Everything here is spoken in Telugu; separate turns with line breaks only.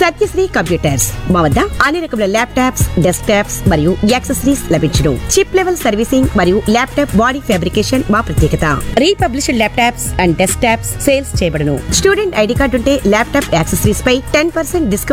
సత్యశ్రీ కంప్యూటర్స్ మా వద్ద అన్ని రకముల ల్యాప్టాప్స్, డెస్క్ టాప్స్ మరియు యాక్సెసరీస్ లభించును. చిప్ లెవెల్ సర్వీసింగ్ మరియు ల్యాప్టాప్ బాడీ ఫ్యాబ్రికేషన్ మా ప్రత్యేకత. Republished laptops and desk tops sales చేయబడును. స్టూడెంట్ ఐడి కార్డు ఉంటే ల్యాప్టాప్ యాక్సెసరీస్ పై 10% డిస్కౌంట్